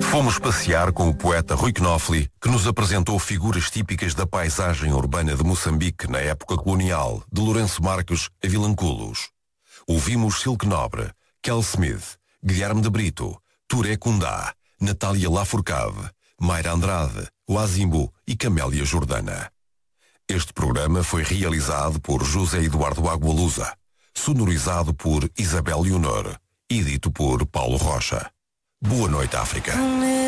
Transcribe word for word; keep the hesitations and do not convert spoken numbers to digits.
Fomos passear com o poeta Rui Knofli, que nos apresentou figuras típicas da paisagem urbana de Moçambique na época colonial, de Lourenço Marques a Vilanculos. Ouvimos Silk Nobre, Kel Smith, Guilherme de Brito, Touré Kundá, Natália Lafourcade, Mayra Andrade, Oazimbo e Camélia Jordana. Este programa foi realizado por José Eduardo Agualusa, sonorizado por Isabel Leonor e dito por Paulo Rocha. Boa noite, África.